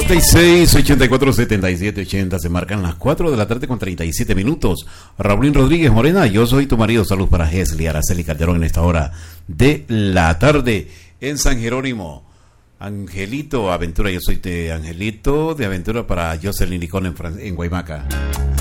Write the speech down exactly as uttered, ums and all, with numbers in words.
treinta y seis, ochenta y cuatro, setenta y siete, ochenta. Se marcan las cuatro de la tarde con treinta y siete minutos. Raulín Rodríguez Morena, yo soy tu marido. Salud para Gesli, Araceli Calderón en esta hora de la tarde en San Jerónimo. Angelito Aventura, yo soy de Angelito de Aventura para Jocelyn Licón en, Fran- en Guaymaca.